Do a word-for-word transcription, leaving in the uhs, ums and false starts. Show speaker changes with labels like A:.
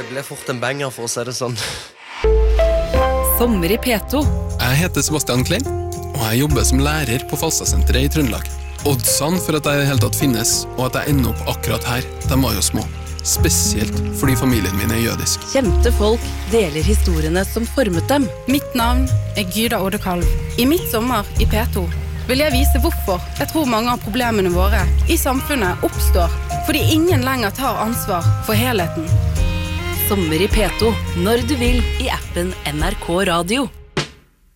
A: Det ble fort en banger for å si det sånn.
B: Sommer i P to.
C: Jeg heter Sebastian Klein, og jeg jobber som lærer på Falstadsenteret i Trøndelag. Oddsene for at jeg i hele tatt finnes, og at jeg ender opp akkurat her, de var jo små. Spesielt fordi familien min er jødisk.
B: Kjente folk deler historiene som formet dem.
D: Mitt navn er Gyda Oddekalv. I mitt sommer i P to vil jeg vise hvorfor jeg tror mange av problemene våre i samfunnet oppstår fordi ingen lenger tar ansvar for helheten.
B: Sommer i P to, når du vil, i appen N R K Radio.